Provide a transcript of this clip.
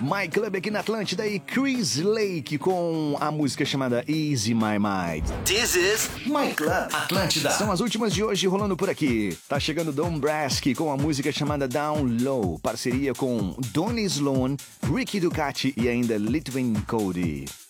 My Club aqui na Atlântida e Chris Lake com a música chamada Easy My Mind. This is My Club Atlântida. São as últimas de hoje rolando por aqui. Tá chegando Don Brask com a música chamada Down Low, parceria com Donny Sloan, Ricky Ducati e ainda Litwin Cody.